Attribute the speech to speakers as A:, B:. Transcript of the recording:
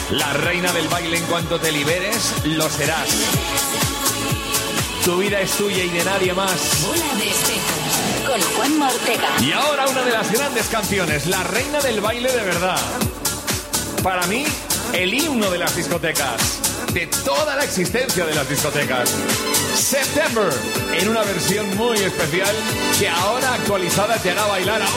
A: La reina del baile en cuanto te liberes, lo serás. Tu vida es tuya y de nadie más.
B: Bola de Espejos, con Juanma Ortega.
A: Y ahora una de las grandes canciones, la reina del baile de verdad. Para mí, el himno de las discotecas. De toda la existencia de las discotecas. September, en una versión muy especial que ahora actualizada te hará bailar